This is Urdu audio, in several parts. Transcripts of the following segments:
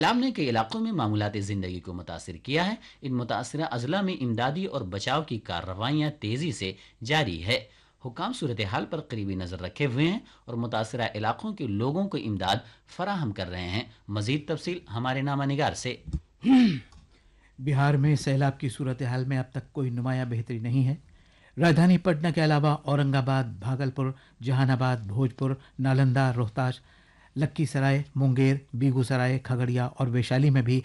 سیلاب نے کئی علاقوں میں معمولات زندگی کو متاثر کیا ہے۔ ان متاثرہ اضلاع میں امدادی اور بچاؤ کی کارروائیاں تیزی سے جاری ہے۔ حکام صورتحال پر قریبی نظر رکھے ہوئے ہیں اور متاثرہ علاقوں کے لوگوں کو امداد فراہم کر رہے ہیں۔ مزید تفصیل ہمارے نامہ نگار سے۔ بہار میں سیلاب کی صورتحال میں اب تک کوئی نمایاں بہتری نہیں ہے۔ راجدھانی پٹنہ کے علاوہ اورنگ آباد، بھاگلپور، جہان آباد، بھوجپور، نالندہ، روہتاس، لکھی سرائے، مونگیر، بیگو سرائے، کھگڑیا اور ویشالی میں بھی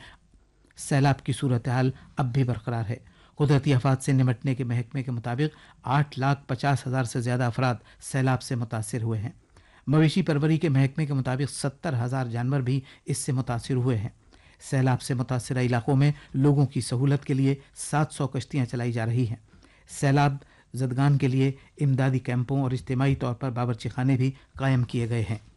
سیلاب کی صورتحال اب بھی برقرار ہے۔ قدرتی آفات سے نمٹنے کے محکمے کے مطابق 8,50,000 سے زیادہ افراد سیلاب سے متاثر ہوئے ہیں۔ مویشی پروری کے محکمے کے مطابق 70,000 جانور بھی اس سے متاثر ہوئے ہیں۔ سیلاب سے متاثرہ علاقوں میں لوگوں کی سہولت کے لیے 700 کشتیاں چلائی جا رہی ہیں۔ سیلاب زدگان کے لیے امدادی کیمپوں اور اجتماعی طور پر باورچی خانے بھی قائم کیے گئے ہیں۔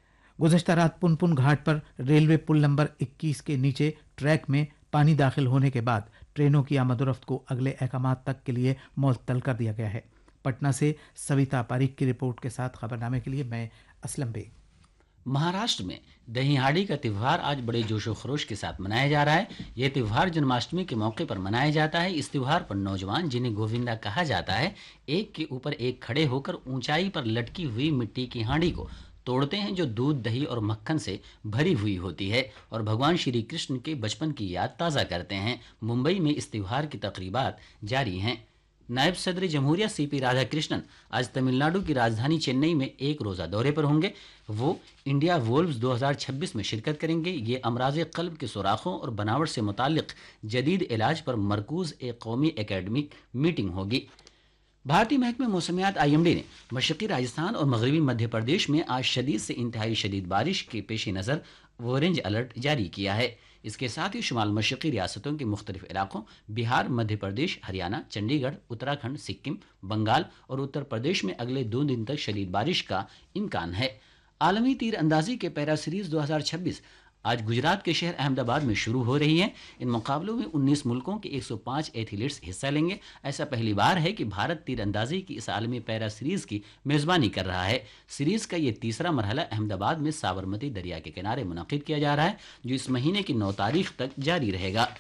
گزشتہ رات پن گھاٹ پر ریلوے پل نمبر 21 کے نیچے ٹریک میں پانی داخل ہونے کے بعد ٹرینوں کی آمد و رفت کو اگلے احکامات تک کے لیے معطل کر دیا گیا ہے۔ پٹنہ سے سویتا پاریک کی رپورٹ کے ساتھ خبرنامے کے لیے میں اسلم بیگ۔ مہاراشٹر میں دہی ہاڑی کا تہوار آج بڑے جوش و خروش کے ساتھ منایا جا رہا ہے۔ یہ تہوار جنماشٹمی کے موقع پر منایا جاتا ہے۔ اس تہوار پر نوجوان، جنہیں گووندا کہا جاتا ہے، ایک کے اوپر ایک کھڑے ہو کر اونچائی پر لٹکی ہوئی مٹی کی ہانڈی کو توڑتے ہیں جو دودھ، دہی اور مکھن سے بھری ہوئی ہوتی ہے اور بھگوان شری کرشن کے بچپن کی یاد تازہ کرتے ہیں۔ ممبئی میں اس تہوار کی تقریبات جاری ہیں۔ نائب صدر جمہوریہ سی پی رادھا کرشنن آج تمل ناڈو کی راجدھانی چنئی میں ایک روزہ دورے پر ہوں گے۔ وہ انڈیا وولفز 2026 میں شرکت کریں گے۔ یہ امراض قلب کے سوراخوں اور بناوٹ سے متعلق جدید علاج پر مرکوز ایک قومی اکیڈمک میٹنگ ہوگی۔ بھارتی محکمہ موسمیات IMD نے مشرقی راجستھان اور مغربی مدھیہ پردیش میں آج شدید سے انتہائی شدید بارش کے پیش نظر اورنج الرٹ جاری کیا ہے۔ اس کے ساتھ ہی شمال مشرقی ریاستوں کے مختلف علاقوں بہار، مدھیہ پردیش، ہریانہ، چنڈی گڑھ، اتراکھنڈ، سکم، بنگال اور اتر پردیش میں اگلے 2 دن تک شدید بارش کا امکان ہے۔ عالمی تیر اندازی کے پیرا سیریز 2026 آج گجرات کے شہر احمد آباد میں شروع ہو رہی ہے۔ ان مقابلوں میں 19 ملکوں کے 105 ایتھلیٹس حصہ لیں گے۔ ایسا پہلی بار ہے کہ بھارت تیر اندازی کی اس عالمی پیرا سیریز کی میزبانی کر رہا ہے۔ سیریز کا یہ تیسرا مرحلہ احمد آباد میں سابرمتی دریا کے کنارے منعقد کیا جا رہا ہے، جو اس مہینے کی 9 تاریخ تک جاری رہے گا۔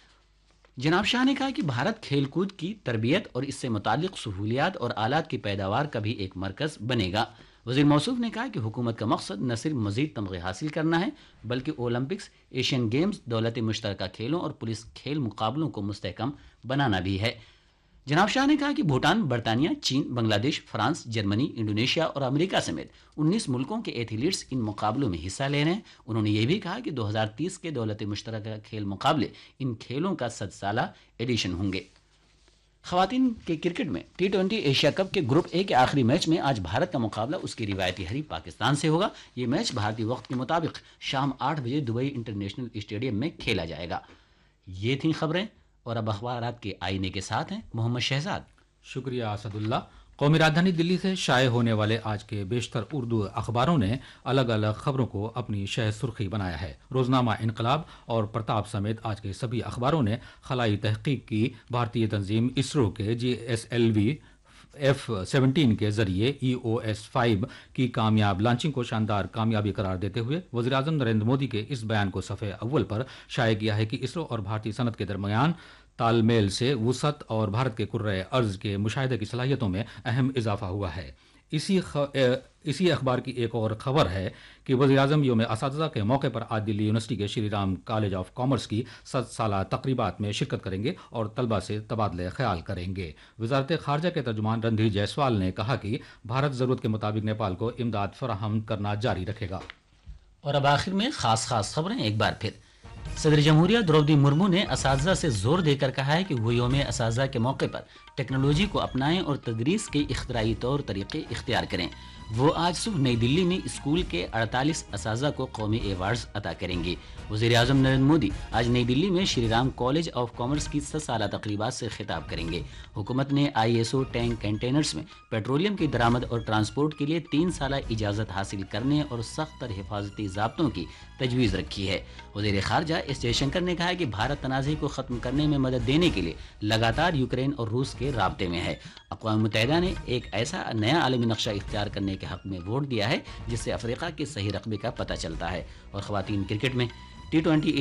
جناب شاہ نے کہا کہ بھارت کھیل کود کی تربیت اور اس سے متعلق سہولیات اور آلات کی پیداوار کا بھی ایک مرکز بنے گا۔ وزیر موصوف نے کہا کہ حکومت کا مقصد نہ صرف مزید تمغے حاصل کرنا ہے، بلکہ اولمپکس، ایشین گیمز، دولت مشترکہ کھیلوں اور پولیس کھیل مقابلوں کو مستحکم بنانا بھی ہے۔ جناب شاہ نے کہا کہ بھوٹان، برطانیہ، چین، بنگلہ دیش، فرانس، جرمنی، انڈونیشیا اور امریکہ سمیت 19 ملکوں کے ایتھلیٹس ان مقابلوں میں حصہ لے رہے ہیں۔ انہوں نے یہ بھی کہا کہ 2030 کے دولت مشترکہ کھیل مقابلے ان کھیلوں کا 100 سالہ ایڈیشن ہوں گے۔ خواتین کے کرکٹ میں T20 ایشیا کپ کے گروپ اے کے آخری میچ میں آج بھارت کا مقابلہ اس کی روایتی حریف پاکستان سے ہوگا۔ یہ میچ بھارتی وقت کے مطابق شام 8 بجے دبئی انٹرنیشنل اسٹیڈیم میں کھیلا جائے گا۔ یہ تھیں خبریں اور اب اخبارات کے آئینے کے ساتھ ہیں محمد شہزاد۔ شکریہ اسد اللہ۔ قومی راجدھانی دلی سے شائع ہونے والے آج کے بیشتر اردو اخباروں نے الگ الگ خبروں کو اپنی شہ سرخی بنایا ہے۔ روزنامہ انقلاب اور پرتاپ سمیت آج کے سبھی اخباروں نے خلائی تحقیق کی بھارتی تنظیم اسرو کے GSLV F-17 کے ذریعے EOS-5 کی کامیاب لانچنگ کو شاندار کامیابی قرار دیتے ہوئے وزیراعظم نریندر مودی کے اس بیان کو صفحہ اول پر شائع کیا ہے کہ اسرو اور بھارتی صنعت کے درمیان تال میل سے وسعت اور بھارت کے کرۂ ارض کے مشاہدے کی صلاحیتوں میں اہم اضافہ ہوا ہے۔ اسی اخبار کی ایک اور خبر ہے کہ وزیراعظم یوم اساتذہ کے موقع پر آج دلی یونیورسٹی کے Shri Ram college of commerce کی 100 سالہ تقریبات میں شرکت کریں گے اور طلبہ سے تبادلہ خیال کریں گے۔ وزارت خارجہ کے ترجمان رندھیر جیسوال نے کہا کہ بھارت ضرورت کے مطابق نیپال کو امداد فراہم کرنا جاری رکھے گا۔ اور اب آخر میں خاص خبریں ایک بار پھر۔ صدر جمہوریہ درودی مرمو نے اساتذہ سے زور دے کر کہا ہے کہ وہ یوم اساتذہ کے موقع پر ٹیکنالوجی کو اپنائیں اور تدریس کے اختراعی طور طریقے اختیار کریں۔ وہ آج صبح نئی دلی میں اسکول کے 48 اساتذہ کو قومی ایوارڈز عطا کریں گے۔ وزیر اعظم نریندر مودی آج نئی دلی میں Shri Ram college of commerce کی 100 سالہ تقریبات سے خطاب کریں گے۔ حکومت نے ISO ٹینک کنٹینرز میں پیٹرولیم کی درآمد اور ٹرانسپورٹ کے لیے 3 سالہ اجازت حاصل کرنے اور سخت تر حفاظتی ضابطوں کی تجویز رکھی ہے۔ وزیر خارجہ ایس جے شنکر نے کہا ہے کہ بھارت تنازع کو ختم کرنے میں مدد دینے کے لیے لگاتار یوکرین اور روس کے رابطے میں ہے۔ اقوام متحدہ نے ایک ایسا نیا عالمی نقشہ اختیار کرنے کے حق میں ووٹ دیا ہے جس سے افریقہ کے صحیح رقبے کا پتہ چلتا ہے۔ اور خواتین کرکٹ میں T20